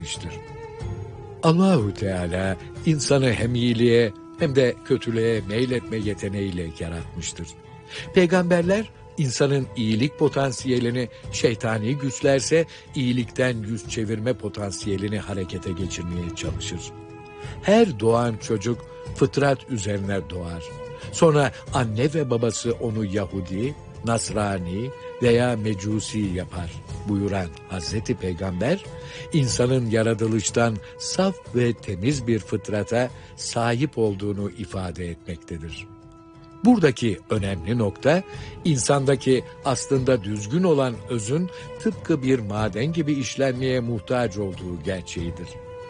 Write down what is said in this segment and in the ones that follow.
etmiştir. Allahu Teala insanı hem iyiliğe hem de kötülüğe meyletme yeteneğiyle yaratmıştır. Peygamberler insanın iyilik potansiyelini, şeytani güçlerse iyilikten yüz çevirme potansiyelini harekete geçirmeye çalışır. Her doğan çocuk fıtrat üzerine doğar. Sonra anne ve babası onu Yahudi, Nasrani veya Mecusi yapar buyuran Hazreti Peygamber, insanın yaratılıştan saf ve temiz bir fıtrata sahip olduğunu ifade etmektedir. Buradaki önemli nokta, insandaki aslında düzgün olan özün tıpkı bir maden gibi işlenmeye muhtaç olduğu gerçeğidir.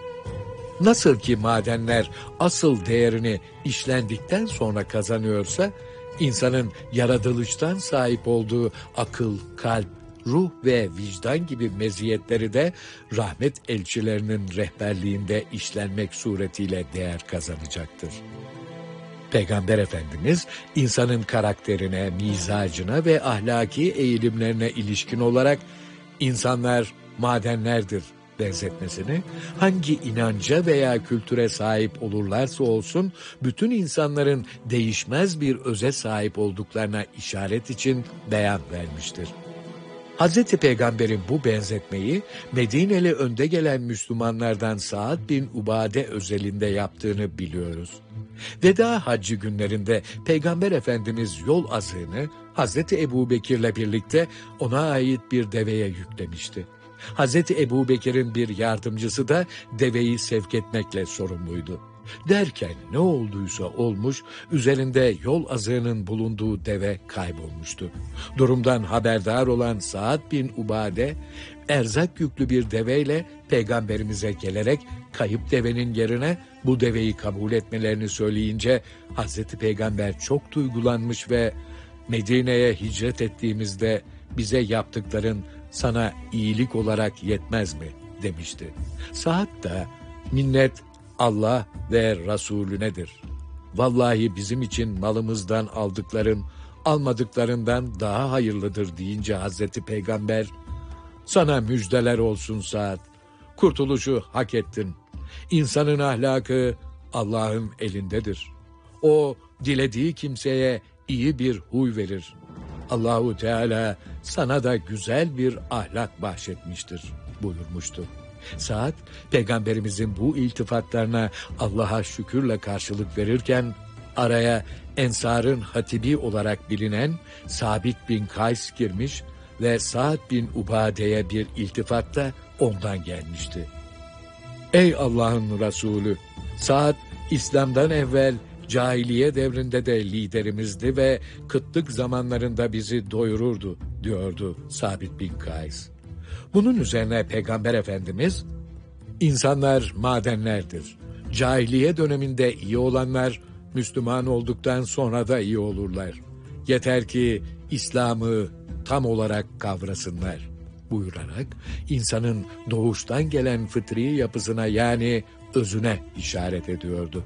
Nasıl ki madenler asıl değerini işlendikten sonra kazanıyorsa, insanın yaratılıştan sahip olduğu akıl, kalp, ruh ve vicdan gibi meziyetleri de rahmet elçilerinin rehberliğinde işlenmek suretiyle değer kazanacaktır. Peygamber Efendimiz, insanın karakterine, mizacına ve ahlaki eğilimlerine ilişkin olarak insanlar madenlerdir benzetmesini, hangi inanca veya kültüre sahip olurlarsa olsun, bütün insanların değişmez bir öze sahip olduklarına işaret için beyan vermiştir. Hazreti Peygamber'in bu benzetmeyi Medineli önde gelen Müslümanlardan Sa'd bin Ubade özelinde yaptığını biliyoruz. Veda haccı günlerinde Peygamber Efendimiz yol azığını Hazreti Ebubekir'le birlikte ona ait bir deveye yüklemişti. Hazreti Ebubekir'in bir yardımcısı da deveyi sevk etmekle sorumluydu. Derken ne olduysa olmuş, üzerinde yol azığının bulunduğu deve kaybolmuştu. Durumdan haberdar olan Sa'd bin Ubade, erzak yüklü bir deveyle Peygamberimize gelerek kayıp devenin yerine bu deveyi kabul etmelerini söyleyince, Hazreti Peygamber çok duygulanmış ve Medine'ye hicret ettiğimizde bize yaptıkların sana iyilik olarak yetmez mi demişti. Sa'd da minnet Allah ve Resulünedir. Vallahi bizim için malımızdan aldıkların almadıklarından daha hayırlıdır deyince Hazreti Peygamber, sana müjdeler olsun Sa'd, kurtuluşu hak ettin. İnsanın ahlakı Allah'ın elindedir. O dilediği kimseye iyi bir huy verir. Allahu Teala sana da güzel bir ahlak bahşetmiştir buyurmuştu. Sa'd, Peygamberimizin bu iltifatlarına Allah'a şükürle karşılık verirken, araya Ensar'ın hatibi olarak bilinen Sabit bin Kays girmiş ve Sa'd bin Ubade'ye bir iltifat da ondan gelmişti. Ey Allah'ın Resulü! Sa'd, İslam'dan evvel cahiliye devrinde de liderimizdi ve kıtlık zamanlarında bizi doyururdu, diyordu Sabit bin Kays. Bunun üzerine Peygamber Efendimiz, insanlar madenlerdir. Cahiliye döneminde iyi olanlar, Müslüman olduktan sonra da iyi olurlar. Yeter ki İslam'ı tam olarak kavrasınlar buyurarak, insanın doğuştan gelen fıtri yapısına yani özüne işaret ediyordu.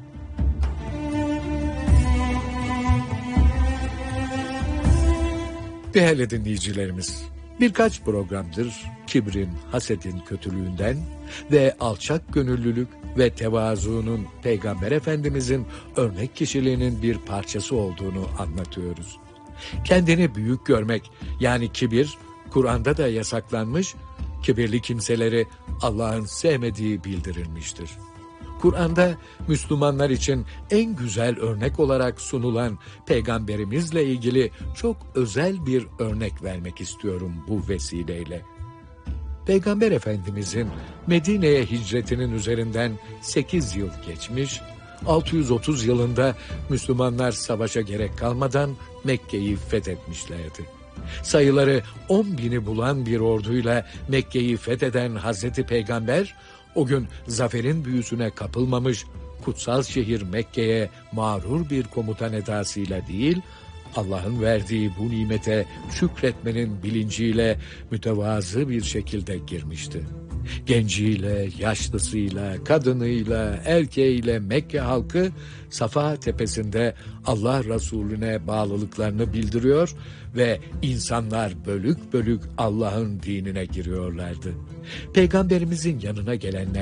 Değerli dinleyicilerimiz, birkaç programdır kibrin, hasedin kötülüğünden ve alçak gönüllülük ve tevazuunun Peygamber Efendimizin örnek kişiliğinin bir parçası olduğunu anlatıyoruz. Kendini büyük görmek yani kibir, Kur'an'da da yasaklanmış, kibirli kimseleri Allah'ın sevmediği bildirilmiştir. Kur'an'da Müslümanlar için en güzel örnek olarak sunulan Peygamberimizle ilgili çok özel bir örnek vermek istiyorum bu vesileyle. Peygamber Efendimizin Medine'ye hicretinin üzerinden 8 yıl geçmiş, 630 yılında Müslümanlar savaşa gerek kalmadan Mekke'yi fethetmişlerdi. Sayıları 10.000'i bulan bir orduyla Mekke'yi fetheden Hazreti Peygamber, o gün zaferin büyüsüne kapılmamış, kutsal şehir Mekke'ye mağrur bir komutan edasıyla değil, Allah'ın verdiği bu nimete şükretmenin bilinciyle mütevazı bir şekilde girmişti. Genciyle, yaşlısıyla, kadınıyla, erkeğiyle Mekke halkı Safa tepesinde Allah Resulüne bağlılıklarını bildiriyor ve insanlar bölük bölük Allah'ın dinine giriyorlardı. Peygamberimizin yanına gelenler